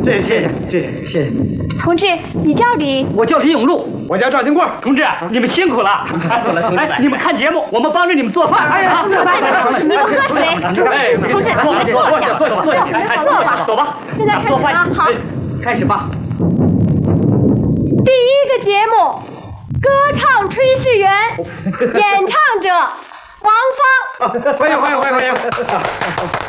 谢谢。 同志，你叫李？ 我叫李永禄。 我叫赵金贵。 同志，你们辛苦了，辛苦了。哎，你们看节目，我们帮着你们做饭。哎， 你们喝水。 哎， 同志，你们坐下，坐吧， 走吧。 现在开始了，好， 开始吧。 第一个节目，歌唱炊事员，演唱者王芳。 欢迎。